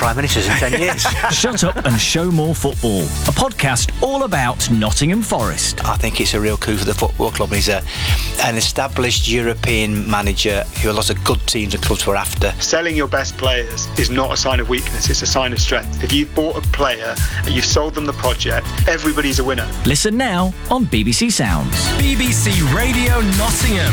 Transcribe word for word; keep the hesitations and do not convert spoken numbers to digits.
Prime Ministers in ten years. Shut Up and Show More Football, a podcast all about Nottingham Forest. I think it's a real coup for the football club. He's a, an established European manager who a lot of good teams and clubs were after. Selling your best players is not a sign of weakness, it's a sign of strength. If you've bought a player and you've sold them the project, everybody's a winner. Listen now on B B C Sounds. B B C Radio Nottingham.